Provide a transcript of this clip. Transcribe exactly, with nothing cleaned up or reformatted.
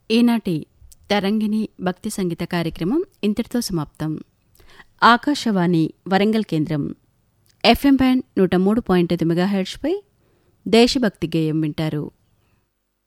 ఈనాటి తరంగిణి భక్తి సంగీత కార్యక్రమం ఇంతటితో సమాప్తం. ఆకాశవాణి వరంగల్ కేంద్రం ఎఫ్ఎం బ్యాండ్ నూట మూడు పాయింట్ ఐదు మెగాహెర్ట్జ్పై దేశభక్తి గేయం వింటారు.